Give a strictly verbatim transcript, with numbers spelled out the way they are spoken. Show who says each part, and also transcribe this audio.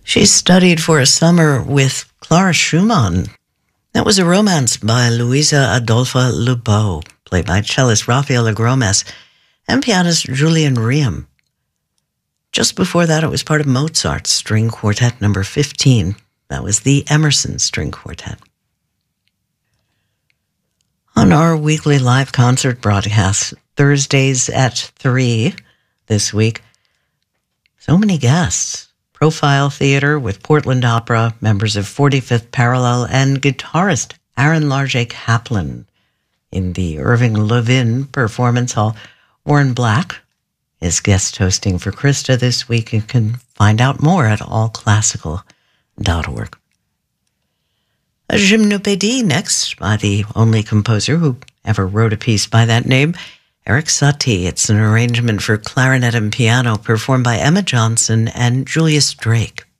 Speaker 1: She studied for a summer with Clara Schumann. That was a romance by Luisa Adolfa Lubot, played by cellist Rafael Agromes and pianist Julian Riem. Just before that, it was part of Mozart's String Quartet number fifteen. That was the Emerson String Quartet. On our weekly live concert broadcast, Thursdays at three this week, so many guests. Profile Theater with Portland Opera, members of forty-fifth Parallel, and guitarist Aaron Large Kaplan in the Irving Levin Performance Hall. Warren Black is guest hosting for Krista this week. You can find out more at all classical dot org. A Gymnopédie next by the only composer who ever wrote a piece by that name, Erik Satie. It's an arrangement for clarinet and piano performed by Emma Johnson and Julius Drake.